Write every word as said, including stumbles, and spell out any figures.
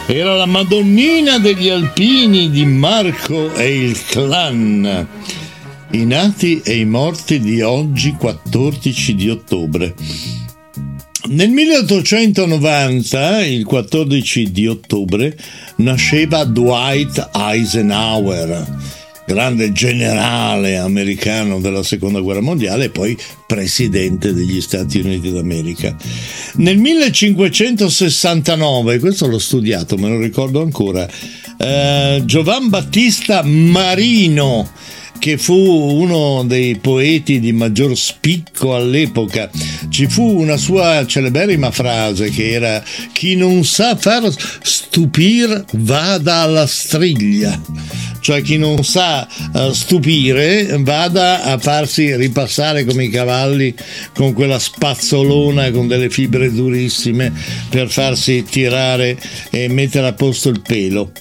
Era la Madonnina degli Alpini di Marco e il Clan. I nati e i morti di oggi, quattordici di ottobre. Nel milleottocentonovanta, il quattordici di ottobre, nasceva Dwight Eisenhower, grande generale americano della seconda guerra mondiale e poi presidente degli Stati Uniti d'America. Nel millecinquecentosessantanove, questo l'ho studiato, me lo ricordo ancora, eh, Giovan Battista Marino, che fu uno dei poeti di maggior spicco all'epoca, ci fu una sua celeberrima frase che era: chi non sa far stupir vada alla striglia, cioè chi non sa uh, stupire vada a farsi ripassare come i cavalli con quella spazzolona con delle fibre durissime per farsi tirare e mettere a posto il pelo.